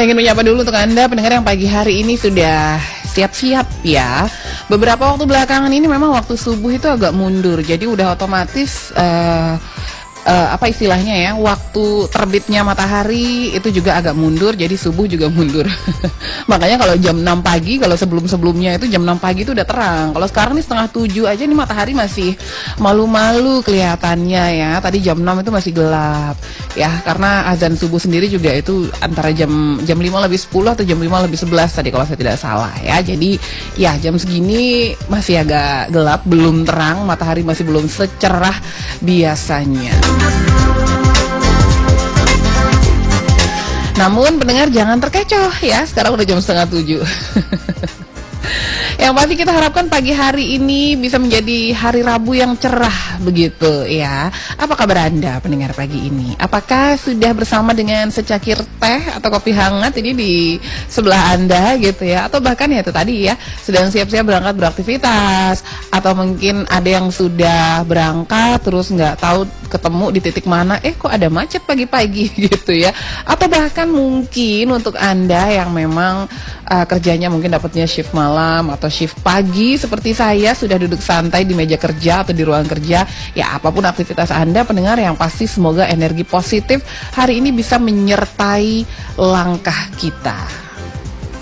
Saya ingin menyapa dulu untuk Anda pendengar yang pagi hari ini sudah siap-siap ya. Beberapa waktu belakangan ini memang waktu subuh itu agak mundur, jadi udah otomatis apa istilahnya ya, waktu terbitnya matahari itu juga agak mundur, jadi subuh juga mundur. Makanya kalau jam 6 pagi, kalau sebelum-sebelumnya itu jam 6 pagi itu udah terang. Kalau sekarang nih setengah 7 aja nih matahari masih malu-malu kelihatannya ya. Tadi jam 6 itu masih gelap ya, karena azan subuh sendiri juga itu antara jam 5 lebih 10 atau jam 5 lebih 11 tadi kalau saya tidak salah ya. Jadi ya jam segini masih agak gelap, belum terang, matahari masih belum secerah biasanya. Namun pendengar jangan terkecoh ya, sekarang udah jam setengah 7. Yang pasti kita harapkan pagi hari ini bisa menjadi hari Rabu yang cerah begitu ya. Apa kabar Anda pendengar pagi ini? Apakah sudah bersama dengan secakir teh atau kopi hangat ini di sebelah Anda gitu ya? Atau bahkan ya itu tadi ya, sedang siap-siap berangkat beraktivitas, atau mungkin ada yang sudah berangkat terus nggak tahu ketemu di titik mana, kok ada macet pagi-pagi gitu ya. Atau bahkan mungkin untuk Anda yang memang kerjanya mungkin dapatnya shift malam atau shift pagi seperti saya, sudah duduk santai di meja kerja atau di ruang kerja. Ya apapun aktivitas Anda pendengar, yang pasti semoga energi positif hari ini bisa menyertai langkah kita.